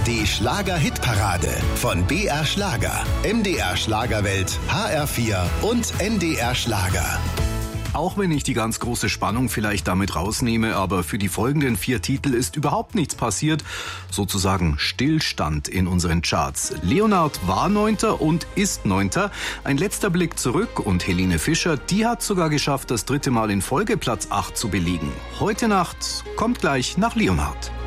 Die Schlager-Hitparade von BR Schlager, MDR Schlagerwelt, HR4 und NDR Schlager. Auch wenn ich die ganz große Spannung vielleicht damit rausnehme, aber für die folgenden 4 Titel ist überhaupt nichts passiert. Sozusagen Stillstand in unseren Charts. Leonard war 9. und ist 9. Ein letzter Blick zurück und Helene Fischer, die hat sogar geschafft, das 3. Mal in Folge Platz 8 zu belegen. Heute Nacht kommt gleich nach Leonard.